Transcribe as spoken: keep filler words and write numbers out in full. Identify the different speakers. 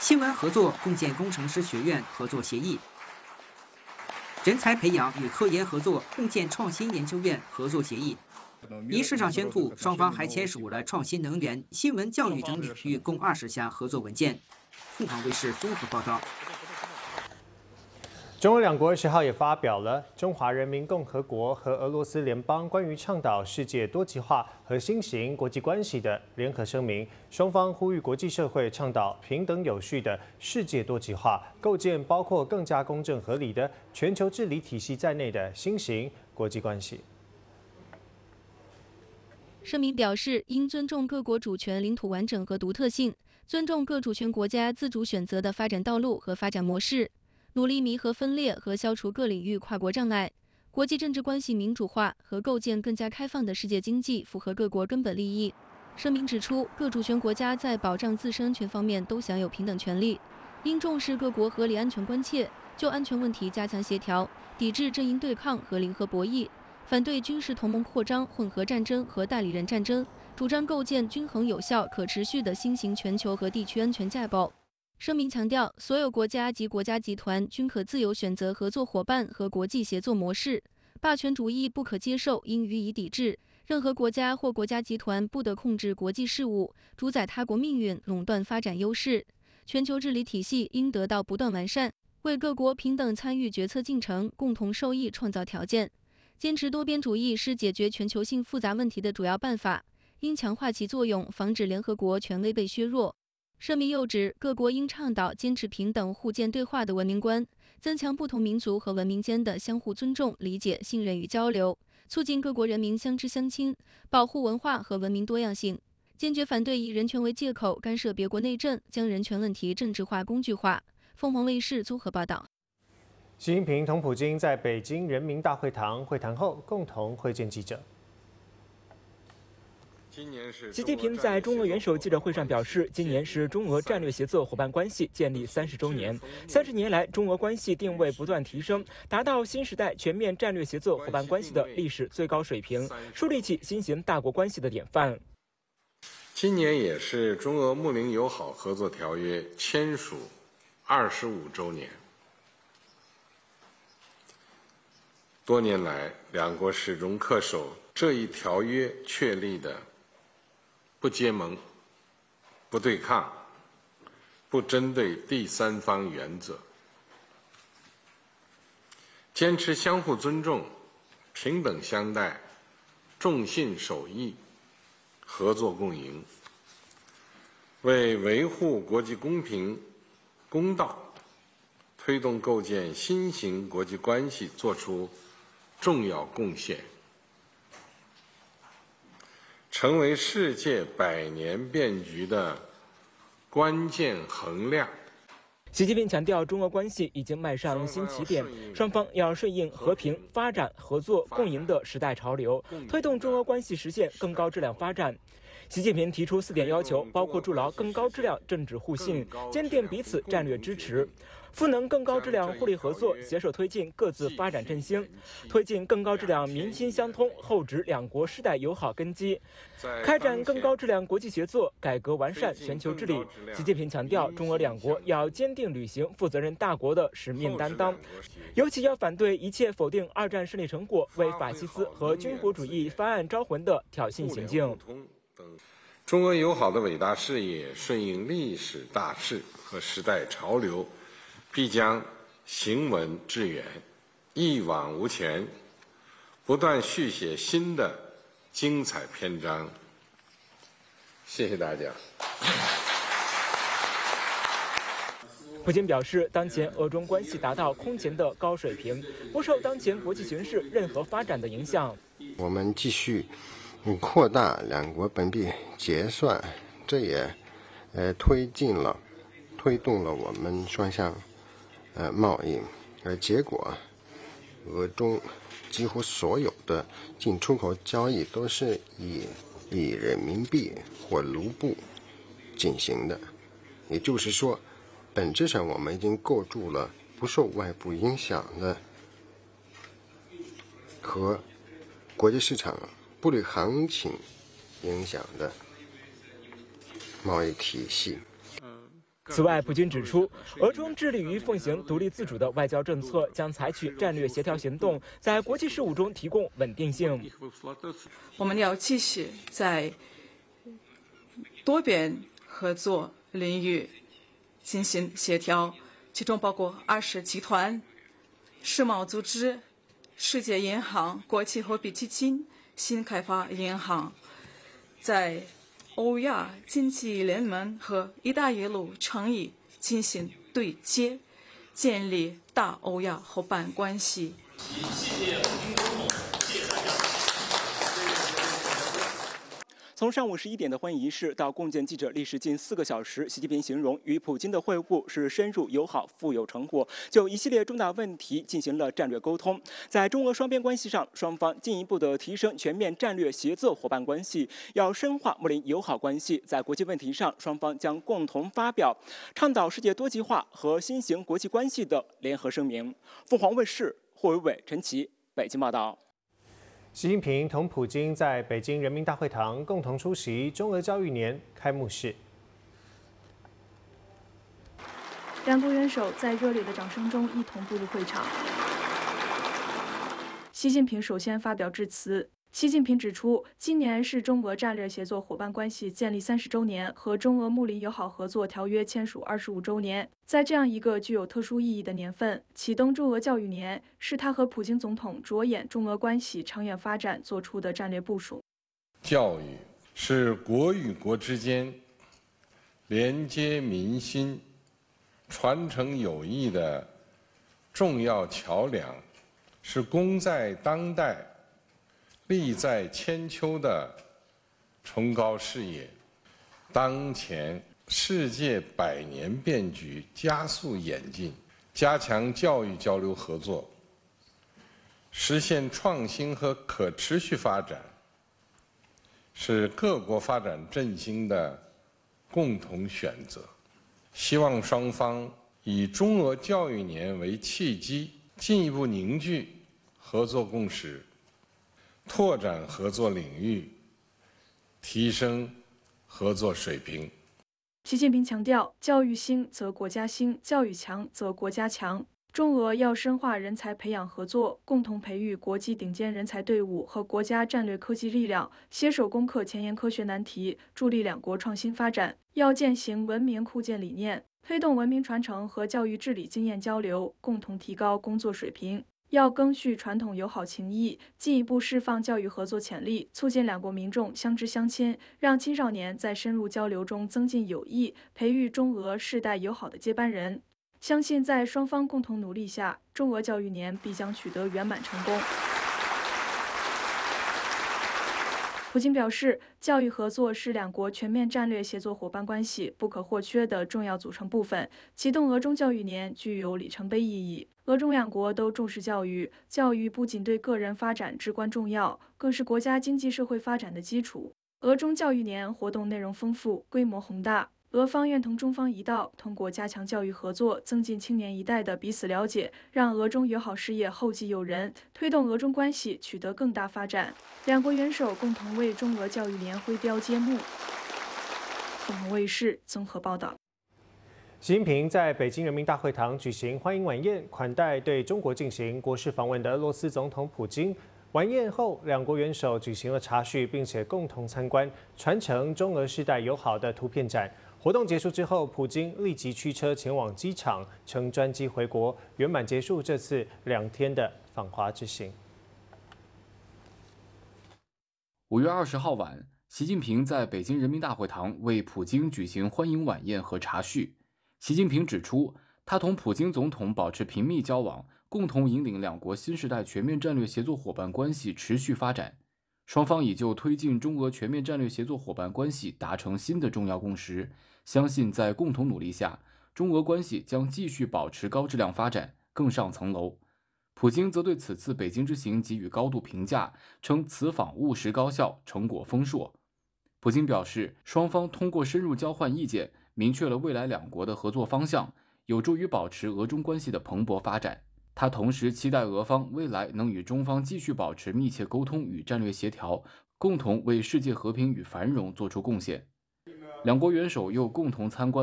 Speaker 1: 新闻合作共建工程师学院合作协议。 人才培养与科研合作共建创新研究院合作协议。一市场宣布，双方还签署了创新能源、新闻教育等领域共二十项合作文件。凤凰卫视综合报道。
Speaker 2: 中俄两国十号也发表了中华人民共和国和俄罗斯联邦关于倡导世界多极化和新型国际关系的联合声明，双方呼吁国际社会倡导平等有序的世界多极化，构建包括更加公正合理的全球治理体系在内的新型国际关系。
Speaker 3: 声明表示，应尊重各国主权、领土完整和独特性，尊重各主权国家自主选择的发展道路和发展模式。 努力弥合分裂和消除各领域跨国障碍，国际政治关系民主化和构建更加开放的世界经济符合各国根本利益。声明指出，各主权国家在保障自身安全方面都享有平等权利，应重视各国合理安全关切，就安全问题加强协调，抵制阵营对抗和零和博弈，反对军事同盟扩张、混合战争和代理人战争，主张构建均衡、有效、可持续的新型全球和地区安全架构。 声明强调，所有国家及国家集团均可自由选择合作伙伴和国际协作模式。霸权主义不可接受，应予以抵制。任何国家或国家集团不得控制国际事务，主宰他国命运，垄断发展优势。全球治理体系应得到不断完善，为各国平等参与决策进程、共同受益创造条件。坚持多边主义是解决全球性复杂问题的主要办法，应强化其作用，防止联合国权威被削弱。 声明又指，各国应倡导坚持平等互鉴对话的文明观，增强不同民族和文明间的相互尊重、理解、信任与交流，促进各国人民相知相亲，保护文化和文明多样性。坚决反对以人权为借口干涉别国内政，将人权问题政治化、工具化。凤凰卫视综合报道。
Speaker 2: 习近平同普京在北京人民大会堂会谈后，共同会见记者。
Speaker 4: 习近平在中俄元首记者会上表示，今年是中俄战略协作伙伴关系建立三十周年。三十年来，中俄关系定位不断提升，达到新时代全面战略协作伙伴关系的历史最高水平，树立起新型大国关系的典范。
Speaker 5: 今年也是中俄睦邻友好合作条约签署二十五周年。多年来，两国始终恪守这一条约确立的 不结盟、不对抗、不针对第三方原则，坚持相互尊重、平等相待、重信守义、合作共赢，为维护国际公平公道、推动构建新型国际关系作出重要贡献。 成为世界百年变局的关键衡量。
Speaker 4: 习近平强调，中俄关系已经迈上新起点，双方要顺应和平、发展、合作、共赢的时代潮流，推动中俄关系实现更高质量发展。习近平提出四点要求，包括筑牢更高质量政治互信，坚定彼此战略支持。 赋能更高质量互利合作，携手推进各自发展振兴，推进更高质量民心相通、厚植两国世代友好根基，开展更高质量国际协作，改革完善全球治理。习近平强调，中俄两国要坚定履行负责任大国的使命担当，尤其要反对一切否定二战胜利成果、为法西斯和军国主义翻案招魂的挑衅行径。
Speaker 5: 中俄友好的伟大事业顺应历史大势和时代潮流。 必将行稳致远，一往无前，不断续写新的精彩篇章。谢谢大家。
Speaker 4: 普京表示，当前俄中关系达到空前的高水平，不受当前国际形势任何发展的影响。
Speaker 6: 我们继续扩大两国本币结算，这也呃推进了、推动了我们双向 呃，贸易，而结果，俄中几乎所有的进出口交易都是以以人民币或卢布进行的，也就是说，本质上我们已经构筑了不受外部影响的和国际市场不利行情影响的贸易体系。
Speaker 4: 此外，普京指出，俄中致力于奉行独立自主的外交政策，将采取战略协调行动，在国际事务中提供稳定性。
Speaker 7: 我们要继续在多边合作领域进行协调，其中包括二十集团、世贸组织、世界银行、国际货币基金、新开发银行，在欧亚经济联盟和“一带一路”倡议进行对接，建立大欧亚伙伴关系。
Speaker 4: 从上午十一点的欢迎仪式到共建记者历时近四个小时，习近平形容与普京的会晤是深入友好、富有成果，就一系列重大问题进行了战略沟通。在中俄双边关系上，双方进一步的提升全面战略协作伙伴关系，要深化睦邻友好关系。在国际问题上，双方将共同发表倡导世界多极化和新型国际关系的联合声明。凤凰卫视霍伟伟、陈琦北京报道。
Speaker 2: 习近平同普京在北京人民大会堂共同出席中俄教育年开幕式。
Speaker 8: 两国元首在热烈的掌声中一同步入会场。习近平首先发表致辞。习近平指出，今年是中俄战略协作伙伴关系建立三十周年和中俄睦邻友好合作条约签署二十五周年。在这样一个具有特殊意义的年份，启动中俄教育年，是他和普京总统着眼中俄关系长远发展做出的战略部署。
Speaker 5: 教育是国与国之间连接民心、传承友谊的重要桥梁，是功在当代、利在千秋的崇高事业。当前世界百年变局加速演进，加强教育交流合作，实现创新和可持续发展，是各国发展振兴的共同选择。希望双方以中俄教育年为契机，进一步凝聚合作共识，拓展合作领域，提升合作水平。
Speaker 8: 习近平强调，教育兴则国家兴，教育强则国家强。中俄要深化人才培养合作，共同培育国际顶尖人才队伍和国家战略科技力量，携手攻克前沿科学难题，助力两国创新发展。要践行文明库建理念，推动文明传承和教育治理经验交流，共同提高工作水平。要赓续传统友好情谊，进一步释放教育合作潜力，促进两国民众相知相亲，让青少年在深入交流中增进友谊，培育中俄世代友好的接班人。相信在双方共同努力下，中俄教育年必将取得圆满成功。普京表示，教育合作是两国全面战略协作伙伴关系不可或缺的重要组成部分。启动俄中教育年具有里程碑意义。俄中两国都重视教育，教育不仅对个人发展至关重要，更是国家经济社会发展的基础。俄中教育年活动内容丰富，规模宏大。俄方愿同中方一道，通过加强教育合作，增进青年一代的彼此了解，让俄中友好事业后继有人，推动俄中关系取得更大发展。两国元首共同为中俄教育年挥标揭幕。凤凰卫视综合报道。
Speaker 2: 习近平在北京人民大会堂举行欢迎晚宴，款待对中国进行国事访问的俄罗斯总统普京。晚宴后，两国元首举行了茶叙，并且共同参观传承中俄世代友好的图片展。活动结束之后，普京立即驱车前往机场，乘专机回国，圆满结束这次两天的访华之行。
Speaker 9: 五月二十号晚，习近平在北京人民大会堂为普京举行欢迎晚宴和茶叙。习近平指出，他同普京总统保持频密交往，共同引领两国新时代全面战略协作伙伴关系持续发展。双方已就推进中俄全面战略协作伙伴关系达成新的重要共识，相信在共同努力下，中俄关系将继续保持高质量发展，更上层楼。普京则对此次北京之行给予高度评价，称此访务实高效，成果丰硕。普京表示，双方通过深入交换意见，明确了未来两国的合作方向，有助于保持俄中关系的蓬勃发展。他同时期待俄方未来能与中方继续保持密切沟通与战略协调，共同为世界和平与繁荣做出贡献。两国元首又共同参观